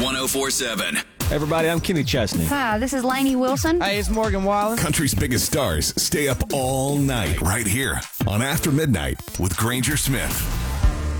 1047. Hey everybody, I'm Kenny Chesney. Hi, this is Lainey Wilson. Hey, it's Morgan Wallen. Country's biggest stars stay up all night right here on After Midnight with Granger Smith.